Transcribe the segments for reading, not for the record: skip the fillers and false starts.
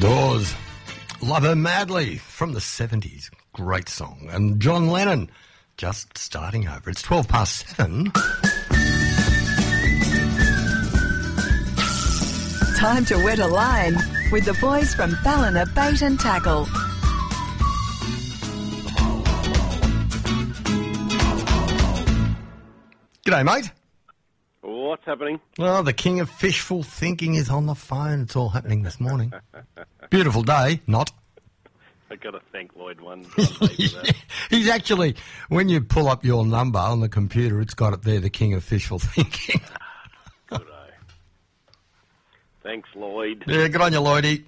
Doors. Love Her Madly from the 70s. Great song. And John Lennon just starting over. It's 7:12. Time to wet a line with the boys from Ballina Bait and Tackle. G'day, mate. What's happening? Well, the king of fishful thinking is on the phone. It's all happening this morning. Beautiful day, not. I've got to thank Lloyd one day for that. He's actually, when you pull up your number on the computer, it's got it there, the king of fishful thinking. Good. Thanks, Lloyd. Yeah, good on you, Lloydie.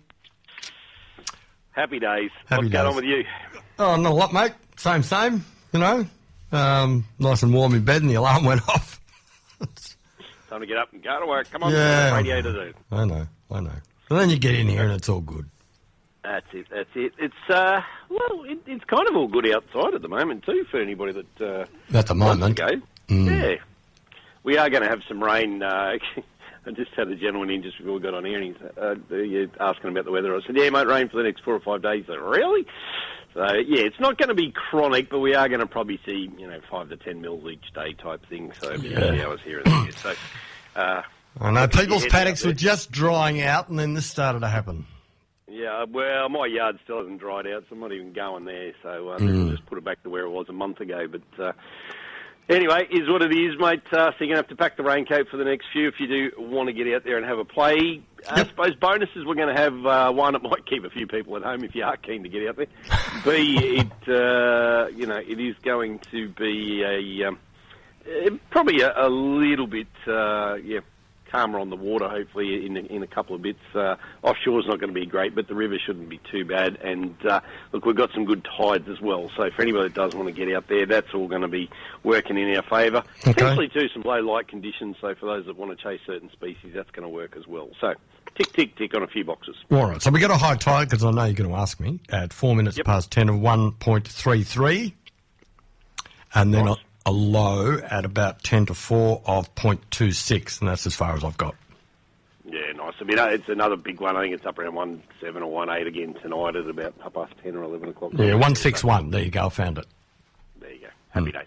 Happy days. Happy What's days. going on with you? Oh, not a lot, mate. Same, you know. Nice and warm in bed and the alarm went off. Time to get up and go to work. Come on, Yeah. radio to do. I know. And then you get in here and it's all good. That's it. It's, it's kind of all good outside at the moment, too, for anybody that At the moment. wants to go. Yeah. We are going to have some rain. I just had a gentleman in just before we got on here, and he's asking about the weather. I said, yeah, mate, rain for the next 4 or 5 days. He's like, really? So, yeah, it's not going to be chronic, but we are going to probably see, 5 to 10 mils each day type thing. So, a few hours here and there. So, I know, people's paddocks were just drying out and then this started to happen. yeah, well, my yard still hasn't dried out, so I'm not even going there. So, I'll just put it back to where it was a month ago. But, anyway, is what it is, mate. So you're going to have to pack the raincoat for the next few if you do want to get out there and have a play. I suppose bonuses, we're going to have one that might keep a few people at home if you are keen to get out there. B, it is going to be probably a little bit, calmer on the water, hopefully, in a couple of bits. Offshore's not going to be great, but the river shouldn't be too bad. And, look, we've got some good tides as well. So for anybody that does want to get out there, that's all going to be working in our favour. Okay. Potentially, too, some low light conditions. So for those that want to chase certain species, that's going to work as well. So tick, tick, tick on a few boxes. All right, so we got a high tide, because I know you're going to ask me, at 4 minutes past 10 of 1.33. And then Nice. a low at about 10 to 4 of 0.26, and that's as far as I've got. Yeah, nice. I mean, it's another big one. I think it's up around 1.7 or 1.8 again tonight at about 10 or 11 o'clock. Yeah, 161. There you go, I found it. There you go. Happy days.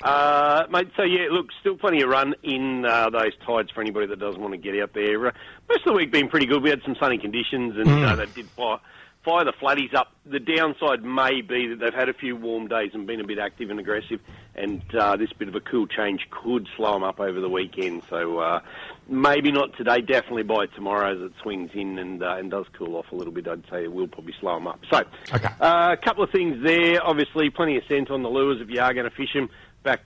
Mate, so yeah, look, still plenty of run in those tides for anybody that does want to get out there. Most of the week been pretty good. We had some sunny conditions and that did fire the flatties up. The downside may be that they've had a few warm days and been a bit active and aggressive, and this bit of a cool change could slow them up over the weekend. So maybe not today, definitely by tomorrow as it swings in and does cool off a little bit. I'd say it will probably slow them up. So a couple of things there. Obviously, plenty of scent on the lures if you are going to fish them. Back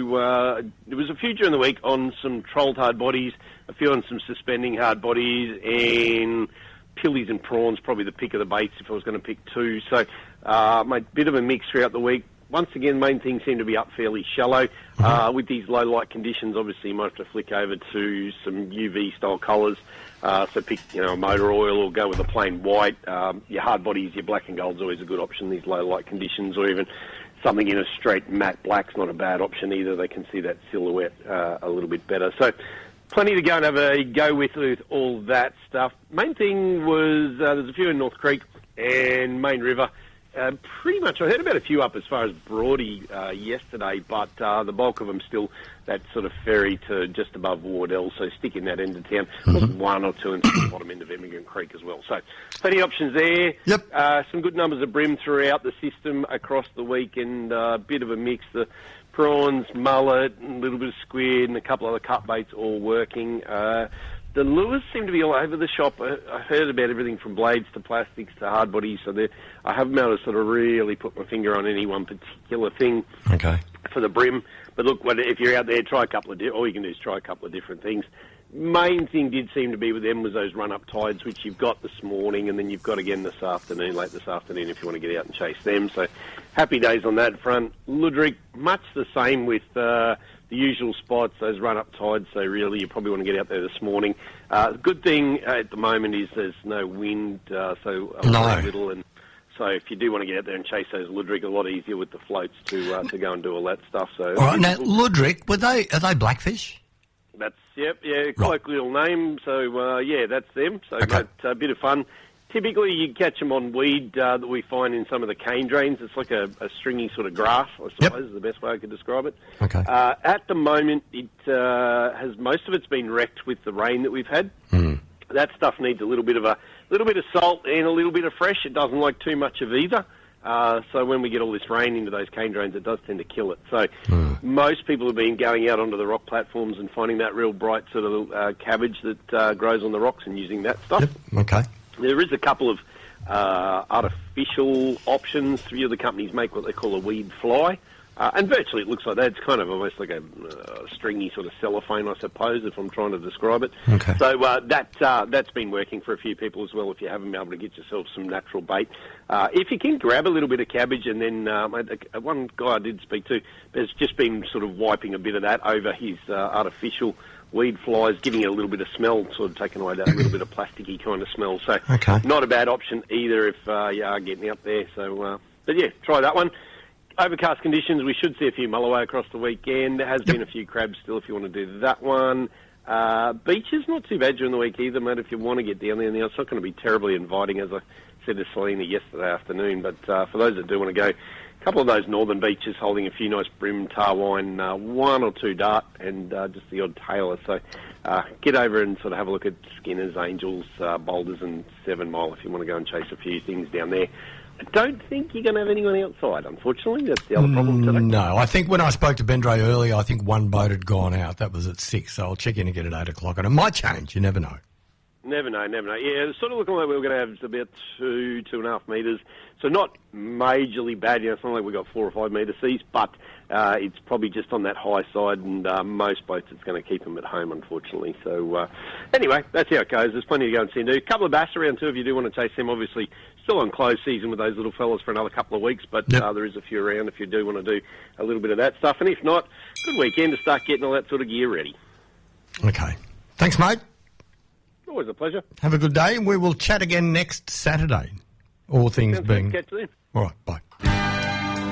to, there was a few during the week on some trolled hard bodies, a few on some suspending hard bodies, and pillies and prawns, probably the pick of the baits if I was going to pick two. So, mate, bit of a mix throughout the week. Once again, main things seem to be up fairly shallow. With these low light conditions, obviously you might have to flick over to some UV style colours. So pick, a motor oil or go with a plain white. Your hard bodies, your black and gold's always a good option, these low light conditions, or even something in a straight matte black's not a bad option either. They can see that silhouette a little bit better. So plenty to go and have a go with all that stuff. Main thing was there's a few in North Creek and Main River. Pretty much, I heard about a few up as far as Broady yesterday, but the bulk of them still that sort of ferry to just above Wardell, so stick in that end of town. There's one or two in the bottom end of Emigrant Creek as well. So plenty of options there. Yep. Some good numbers of bream throughout the system across the week, and a bit of a mix. The prawns, mullet, a little bit of squid, and a couple other cut baits all working. The lures seem to be all over the shop. I heard about everything from blades to plastics to hard bodies, so I haven't been able to sort of really put my finger on any one particular thing for the brim. But look, if you're out there, try a couple of all you can do is try a couple of different things. Main thing did seem to be with them was those run-up tides, which you've got this morning, and then you've got again this afternoon, late this afternoon, if you want to get out and chase them. So happy days on that front. Ludwig, much the same with the usual spots, those run-up tides, so really you probably want to get out there this morning. The good thing at the moment is there's no wind, so very little, and so if you do want to get out there and chase those Ludwig, a lot easier with the floats to go and do all that stuff. So all right, now Ludwig, are they blackfish? That's colloquial name. So that's them. So a bit of fun. Typically, you catch them on weed that we find in some of the cane drains. It's like a stringy sort of grass, I suppose, is the best way I could describe it. Okay. At the moment, it has most of it's been wrecked with the rain that we've had. That stuff needs a little bit of salt and a little bit of fresh. It doesn't like too much of either. So when we get all this rain into those cane drains, it does tend to kill it. So most people have been going out onto the rock platforms and finding that real bright sort of cabbage that grows on the rocks and using that stuff. Yep. Okay. There is a couple of artificial options. 3 of the companies make what they call a weed fly. And virtually it looks like that. It's kind of almost like a stringy sort of cellophane, I suppose, if I'm trying to describe it. Okay. So that's been working for a few people as well if you haven't been able to get yourself some natural bait. If you can grab a little bit of cabbage, and then one guy I did speak to has just been sort of wiping a bit of that over his artificial weed flies, giving it a little bit of smell, sort of taking away that little bit of plasticky kind of smell. So not a bad option either if you are getting up there. So, but yeah, try that one. Overcast conditions, we should see a few mulloway across the weekend. There has been a few crabs still if you want to do that one. Beaches, not too bad during the week either, mate, if you want to get down there. Now, it's not going to be terribly inviting, as I said to Selena yesterday afternoon, but for those that do want to go, a couple of those northern beaches holding a few nice brim, tarwine, 1 or 2 dart, and just the odd tailor. So get over and sort of have a look at Skinners, Angels, Boulders and 7 Mile if you want to go and chase a few things down there. I don't think you're going to have anyone outside, unfortunately. That's the other problem today. No, I think when I spoke to Bendray earlier, I think one boat had gone out. That was at 6, so I'll check in again at 8 o'clock. And it might change. You never know. Never know. Yeah, it's sort of looking like we were going to have about 2.5 metres. So not majorly bad. It's not like we've got 4 or 5 metre seas, but it's probably just on that high side, and most boats it's going to keep them at home, unfortunately. So anyway, that's how it goes. There's plenty to go and see and do. A couple of bass around too if you do want to chase them. Obviously, still on closed season with those little fellas for another couple of weeks, but there is a few around if you do want to do a little bit of that stuff. And if not, good weekend to start getting all that sort of gear ready. Okay. Thanks, mate. Always a pleasure. Have a good day, and we will chat again next Saturday. All things being... Catch you then. All right, bye.